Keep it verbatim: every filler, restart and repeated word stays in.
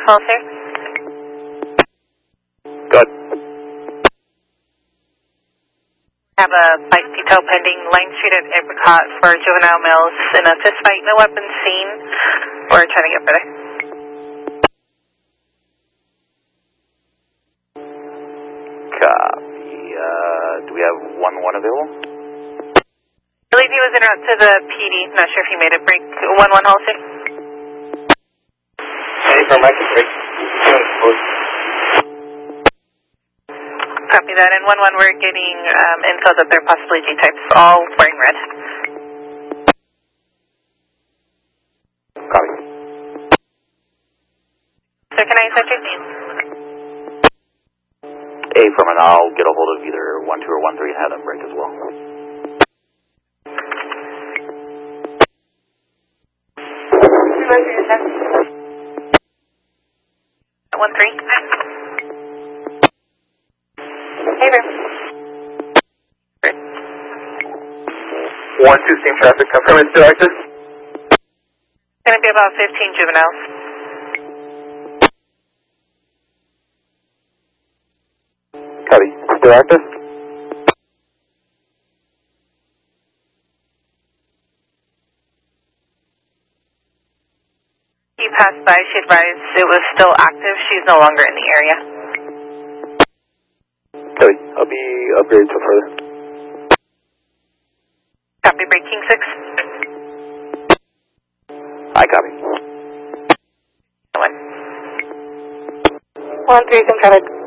calls here. Good. Have a bike detail pending Line Street at Apricot for juvenile males in a fist fight, no weapons seen. We're trying to get further. Copy. Uh, do we have one one available? I believe he was en route to the P D. Not sure if he made a break. one one Halsey. Hey, for Mike, break. Copy that. And one one, we're getting um, info that they're possibly G-types, all wearing red. Copy. So can I set your name? A from and I'll get a hold of either one two or one three and have them break as well. one three. Hey, Rick. one two, same traffic, confirm it's directed. It's going to be about fifteen juveniles. Copy. Still active? He passed by, she advised it was still active. She's no longer in the area. Copy. I'll be upgraded to further. Copy, breaking six. I copy. One. One three, some traffic.